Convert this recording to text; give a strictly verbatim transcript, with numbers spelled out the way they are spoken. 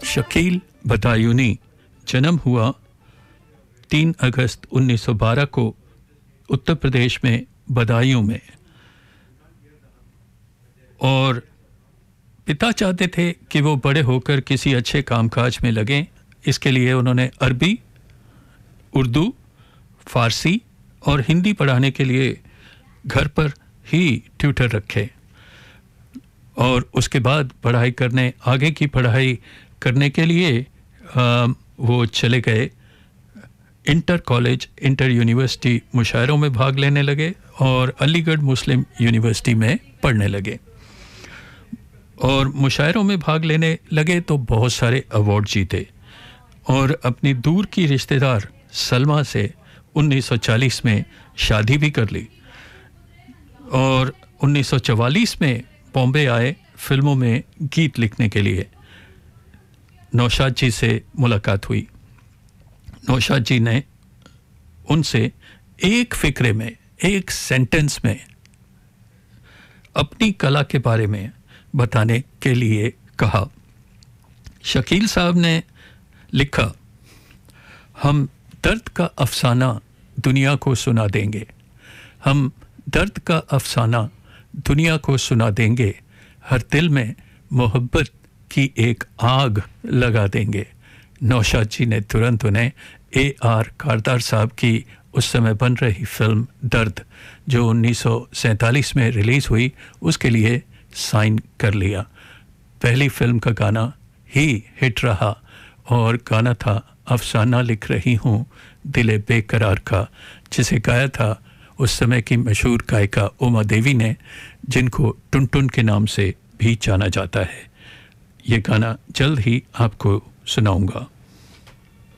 शकील बदायूनी जन्म हुआ तीन अगस्त उन्नीस सौ बारह को उत्तर प्रदेश में बदायूं में, और पिता चाहते थे कि वो बड़े होकर किसी अच्छे कामकाज में लगें। इसके लिए उन्होंने अरबी, उर्दू, फारसी और हिंदी पढ़ाने के लिए घर पर ही ट्यूटर रखे, और उसके बाद पढ़ाई करने आगे की पढ़ाई करने के लिए आ, वो चले गए इंटर कॉलेज, इंटर यूनिवर्सिटी मुशायरों में भाग लेने लगे और अलीगढ़ मुस्लिम यूनिवर्सिटी में पढ़ने लगे। और मुशायरों में भाग लेने लगे तो बहुत सारे अवार्ड जीते, और अपनी दूर की रिश्तेदार सलमा से उन्नीस सौ चालीस में शादी भी कर ली, और उन्नीस सौ चवालीस में बॉम्बे आए फिल्मों में गीत लिखने के लिए। नौशाद जी से मुलाकात हुई। नौशाद जी ने उनसे एक फिक्रे में, एक सेंटेंस में अपनी कला के बारे में बताने के लिए कहा। शकील साहब ने लिखा, हम दर्द का अफसाना दुनिया को सुना देंगे, हम दर्द का अफसाना दुनिया को सुना देंगे, हर दिल में मोहब्बत की एक आग लगा देंगे। नौशाद जी ने तुरंत उन्हें ए आर कारदार साहब की उस समय बन रही फिल्म दर्द, जो उन्नीस सौ सैंतालीस में रिलीज़ हुई, उसके लिए साइन कर लिया। पहली फिल्म का गाना ही हिट रहा, और गाना था अफसाना लिख रही हूँ दिले बेकरार का, जिसे गाया था उस समय की मशहूर गायिका उमा देवी ने, जिनको टुनटुन के नाम से भी जाना जाता है। ये गाना जल्द ही आपको सुनाऊंगा।